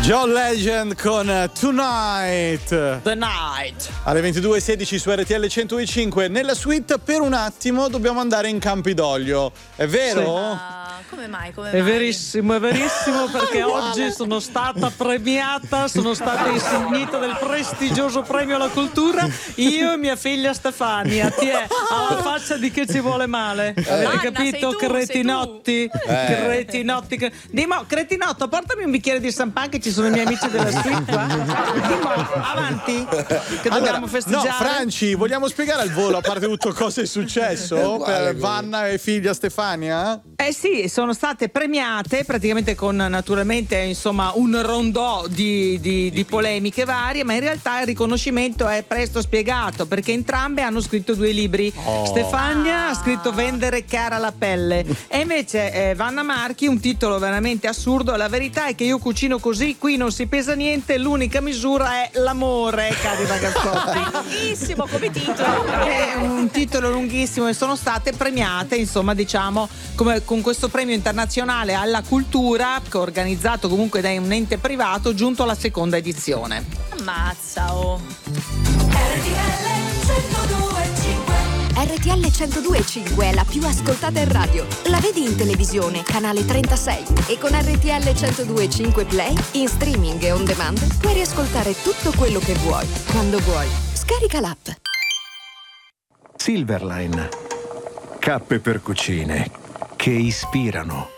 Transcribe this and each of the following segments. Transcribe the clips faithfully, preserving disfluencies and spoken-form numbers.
John Legend con Tonight. The Night. Alle ventidue e sedici su R T L centodue e cinque. Nella suite per un attimo dobbiamo andare in Campidoglio. È vero? Sì. Ah, come mai? Come è mai? verissimo, è verissimo perché oggi sono stata premiata, sono stata insignita del prestigioso premio alla cultura io e mia figlia Stefania. Ti è alla faccia di che ci vuole male. Avete Anna, capito? sei tu, cretinotti. Eh. Cretinotti. che- Dimo, cretinotto, portami un bicchiere di champagne che ci sono i miei amici della suite qua. Dimo, avanti. Che dobbiamo Allora, festeggiare. no, Franci, vogliamo spiegare al volo, a parte tutto, cosa è successo per Vanna e figlia Stefania? Eh sì, sono state premiate praticamente con naturalmente insomma un rondò di, di, di polemiche varie, ma in realtà il riconoscimento è presto spiegato perché entrambe hanno scritto due libri. Oh. Stefania ha scritto Vendere cara la pelle e invece eh, Vanna Marchi un titolo veramente assurdo. La verità è che io cucino così, qui non si pesa niente, l'unica misura è l'amore, cari ragazzotti. È lunghissimo come titolo. È un titolo lunghissimo e sono state premiate, insomma, diciamo, come con questo premio internazionale alla cultura, che è organizzato comunque da un ente privato, giunto alla seconda edizione. Ammazza, oh. R T L centodue e cinque è la più ascoltata in radio. La vedi in televisione, canale trentasei. E con R T L centodue e cinque Play, in streaming e on demand, puoi riascoltare tutto quello che vuoi, quando vuoi. Scarica l'app. Silverline. Cappe per cucine che ispirano.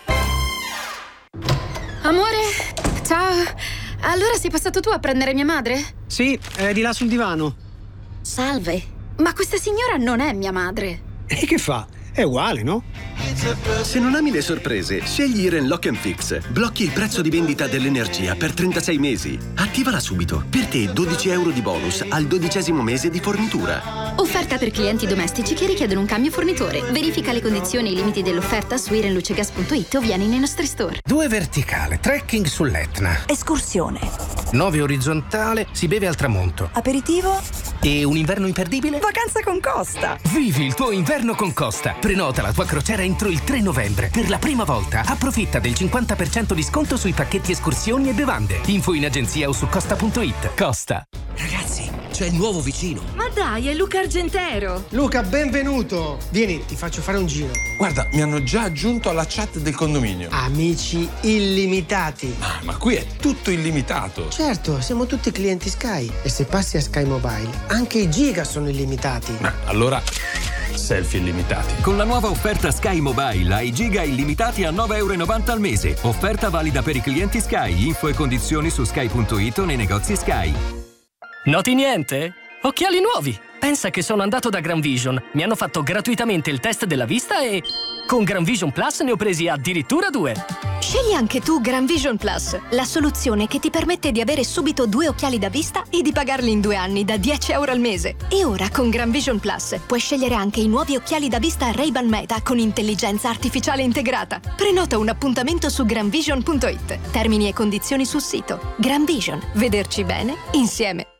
Amore, ciao. Allora sei passato tu a prendere mia madre? Sì, è di là sul divano. Salve. Ma questa signora non è mia madre. E che fa? È uguale, no? Se non ami le sorprese, scegli Iren Lock and Fix. Blocchi il prezzo di vendita dell'energia per trentasei mesi. Attivala subito. Per te dodici euro di bonus al dodicesimo mese di fornitura. Offerta per clienti domestici che richiedono un cambio fornitore. Verifica le condizioni e i limiti dell'offerta su irenlucegas punto it o vieni nei nostri store. Due verticale, trekking sull'Etna. Escursione. Nove orizzontale, si beve al tramonto. Aperitivo. E un inverno imperdibile? Vacanza con Costa. Vivi il tuo inverno con Costa. Prenota la tua crociera entro il tre novembre. Per la prima volta approfitta del cinquanta per cento di sconto sui pacchetti escursioni e bevande. Info in agenzia o su costa punto it. Costa. Ragazzi, c'è il nuovo vicino. Ma dai, è Luca Argentero. Luca, benvenuto. Vieni, ti faccio fare un giro. Guarda, mi hanno già aggiunto alla chat del condominio. Amici illimitati. Ah, ma qui è tutto illimitato. Certo, siamo tutti clienti Sky. E se passi a Sky Mobile, anche i giga sono illimitati. Ma allora, selfie illimitati. Con la nuova offerta Sky Mobile hai giga illimitati a nove e novanta euro al mese. Offerta valida per i clienti Sky. Info e condizioni su sky punto it o nei negozi Sky. Noti niente? Occhiali nuovi! Pensa che sono andato da Gran Vision, mi hanno fatto gratuitamente il test della vista e con Gran Vision Plus ne ho presi addirittura due. Scegli anche tu Gran Vision Plus, la soluzione che ti permette di avere subito due occhiali da vista e di pagarli in due anni da dieci euro al mese. E ora con Gran Vision Plus puoi scegliere anche i nuovi occhiali da vista Ray-Ban Meta con intelligenza artificiale integrata. Prenota un appuntamento su gran vision punto it. Termini e condizioni sul sito. Gran Vision, vederci bene insieme.